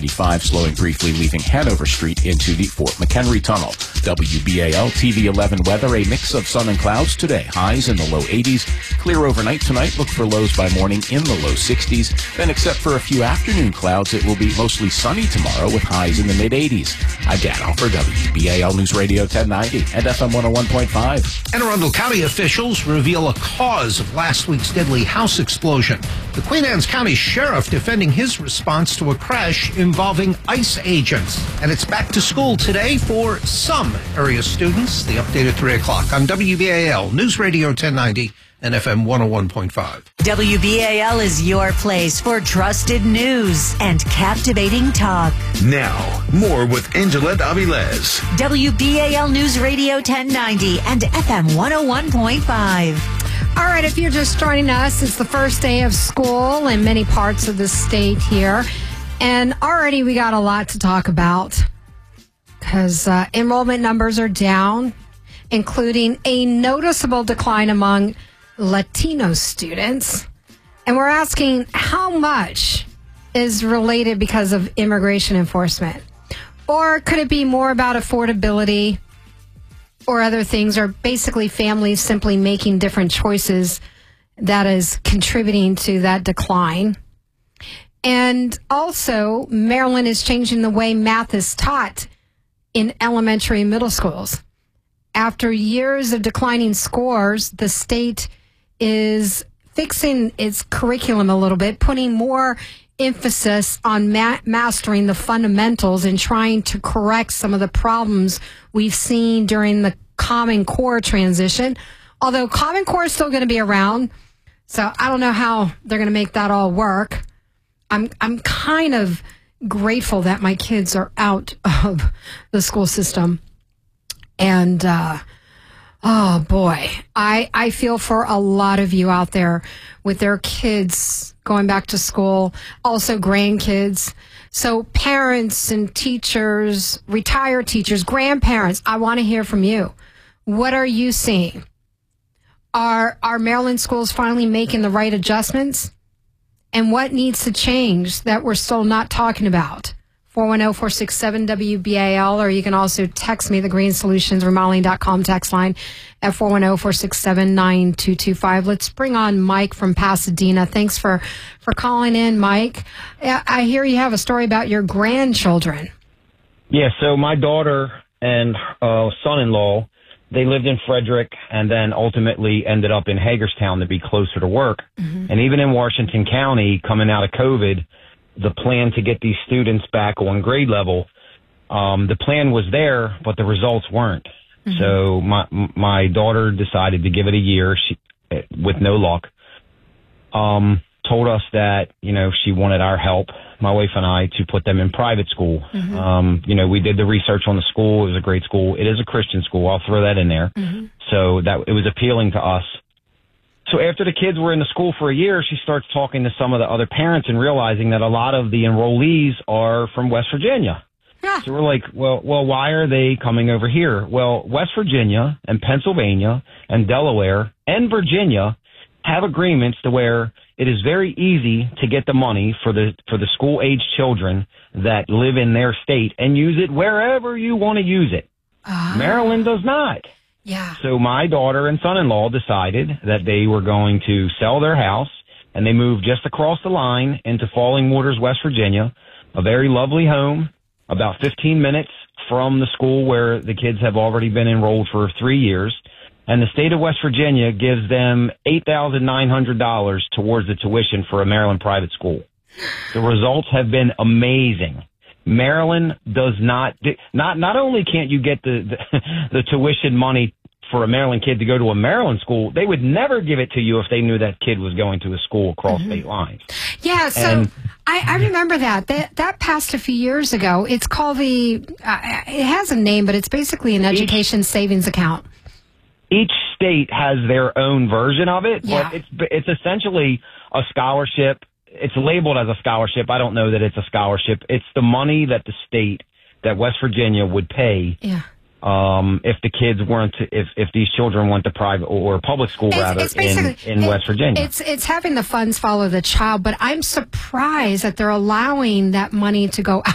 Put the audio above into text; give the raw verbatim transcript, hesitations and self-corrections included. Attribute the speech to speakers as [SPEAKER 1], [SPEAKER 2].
[SPEAKER 1] seventy-five, slowing briefly, leaving Hanover Street into the Fort McHenry Tunnel. W B A L T V eleven weather, a mix of sun and clouds today. Highs in the low eighties. Clear overnight tonight. Look for lows by morning in the low sixties. Then, except for a few afternoon clouds, it will be mostly sunny tomorrow with highs in the mid-eighties. I'm Dan Alfer, W B A L News Radio ten ninety and F M one oh one point five.
[SPEAKER 2] Anne Arundel County officials reveal a cause of last week's deadly house explosion. The Queen Anne's County Sheriff defending his response to a crash involving ICE agents. And it's back to school today for some area students. The update at three o'clock on W B A L News Radio ten ninety and F M one oh one point five.
[SPEAKER 3] W B A L is your place for trusted news and captivating talk.
[SPEAKER 4] Now, more with Angela Aviles.
[SPEAKER 3] W B A L News Radio ten ninety and F M one oh one point five.
[SPEAKER 5] All right, if you're just joining us, it's the first day of school in many parts of the state here. And already we got a lot to talk about because uh, enrollment numbers are down, including a noticeable decline among Latino students. And we're asking how much is related because of immigration enforcement? Or could it be more about affordability or other things, or basically families simply making different choices that is contributing to that decline? And also, Maryland is changing the way math is taught in elementary and middle schools. After years of declining scores, the state is fixing its curriculum a little bit, putting more emphasis on ma- mastering the fundamentals and trying to correct some of the problems we've seen during the Common Core transition. Although Common Core is still going to be around, so I don't know how they're going to make that all work. I'm I'm kind of grateful that my kids are out of the school system. And, uh, oh boy, I, I feel for a lot of you out there with their kids going back to school, also grandkids. So parents and teachers, retired teachers, grandparents, I want to hear from you. What are you seeing? Are, are Maryland schools finally making the right adjustments? And what needs to change that we're still not talking about? four one zero, four six seven, W B A L, or you can also text me, the Green Solutions Remodeling dot com text line at four one zero, four six seven, nine two two five. Let's bring on Mike from Pasadena. Thanks for, for calling in, Mike. I hear you have a story about your grandchildren.
[SPEAKER 6] Yeah, so my daughter and uh, son-in-law, they lived in Frederick and then ultimately ended up in Hagerstown to be closer to work. Mm-hmm. And even in Washington County, coming out of COVID, the plan to get these students back on grade level, um, the plan was there, but the results weren't. Mm-hmm. So my my daughter decided to give it a year she, with no luck. Um, told us that, you know, she wanted our help, my wife and I, to put them in private school. Mm-hmm. Um, you know, we did the research on the school. It was a great school. It is a Christian school. I'll throw that in there. Mm-hmm. So that it was appealing to us. So after the kids were in the school for a year, she starts talking to some of the other parents and realizing that a lot of the enrollees are from West Virginia. Yeah. So we're like, well, well, why are they coming over here? Well, West Virginia and Pennsylvania and Delaware and Virginia have agreements to where it is very easy to get the money for the for the school age children that live in their state and use it wherever you want to use it. Uh, Maryland does not.
[SPEAKER 5] Yeah.
[SPEAKER 6] So my daughter and son-in-law decided that they were going to sell their house, and they moved just across the line into Falling Waters, West Virginia, a very lovely home, about fifteen minutes from the school where the kids have already been enrolled for three years. And the state of West Virginia gives them eight thousand nine hundred dollars towards the tuition for a Maryland private school. The results have been amazing. Maryland does not, not, not only can't you get the, the, the tuition money for a Maryland kid to go to a Maryland school, they would never give it to you if they knew that kid was going to a school across mm-hmm. state lines.
[SPEAKER 5] Yeah, so and, I, I remember that. that. That passed a few years ago. It's called the, uh, it has a name, but it's basically an education each, savings account.
[SPEAKER 6] Each state has their own version of it,
[SPEAKER 5] yeah.
[SPEAKER 6] but it's it's essentially a scholarship. It's labeled as a scholarship. I don't know that it's a scholarship. It's the money that the state, that West Virginia would pay
[SPEAKER 5] yeah.
[SPEAKER 6] um, if the kids weren't, to, if if these children went to private or public school,
[SPEAKER 5] it's,
[SPEAKER 6] rather,
[SPEAKER 5] it's
[SPEAKER 6] in, in
[SPEAKER 5] it,
[SPEAKER 6] West Virginia.
[SPEAKER 5] It's, it's having the funds follow the child, but I'm surprised that they're allowing that money to go